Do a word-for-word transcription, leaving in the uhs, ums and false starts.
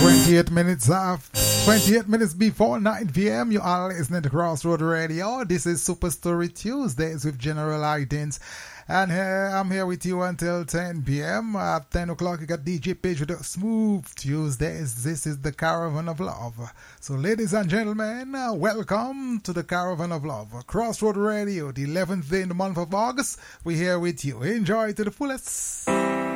twenty-eight minutes after, twenty-eight minutes before nine p.m. You are listening to Crossroad Radio. This is Super Story Tuesdays with General Idens. And here, I'm here with you until ten p.m. At ten o'clock, you got D J Page with the Smooth Tuesdays. This is the Caravan of Love. So, ladies and gentlemen, uh, welcome to the Caravan of Love. Crossroad Radio, the eleventh day in the month of August. We're here with you. Enjoy to the fullest.